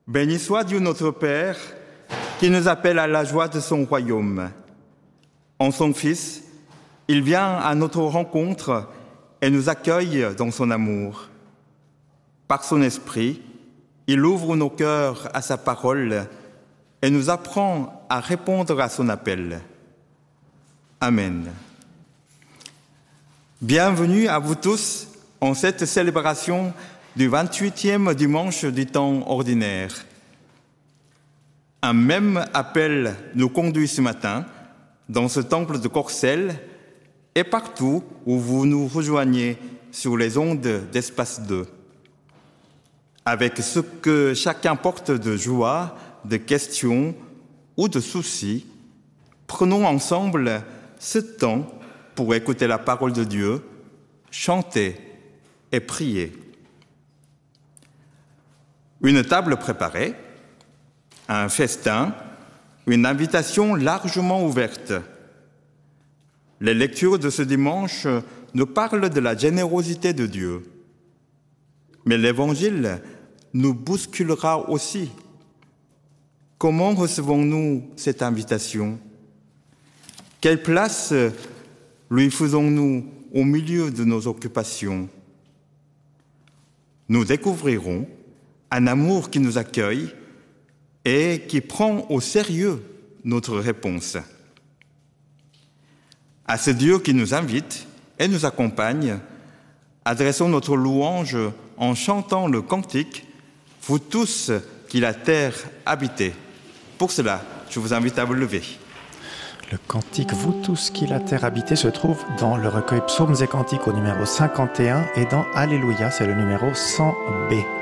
Béni soit Dieu notre Père, qui nous appelle à la joie de son royaume. En son Fils, il vient à notre rencontre et nous accueille dans son amour. Par son Esprit, il ouvre nos cœurs à sa parole et nous apprend à répondre à son appel. Amen. Bienvenue à vous tous en cette célébration du 28e dimanche du temps ordinaire. Un même appel nous conduit ce matin dans ce temple de Corcelles et partout où vous nous rejoignez sur les ondes d'Espace 2. Avec ce que chacun porte de joie, de questions ou de soucis, prenons ensemble ce temps pour écouter la parole de Dieu, chanter et prier. Une table préparée, un festin, une invitation largement ouverte. Les lectures de ce dimanche nous parlent de la générosité de Dieu. Mais l'Évangile nous bousculera aussi. Comment recevons-nous cette invitation? Quelle place lui faisons-nous au milieu de nos occupations? Nous découvrirons un amour qui nous accueille et qui prend au sérieux notre réponse. À ce Dieu qui nous invite et nous accompagne, adressons notre louange en chantant le cantique « Vous tous qui la terre habitez ». Pour cela, je vous invite à vous lever. Le cantique « Vous tous qui la terre habitez » se trouve dans le recueil Psaumes et Cantiques au numéro 51 et dans Alléluia, c'est le numéro 100b.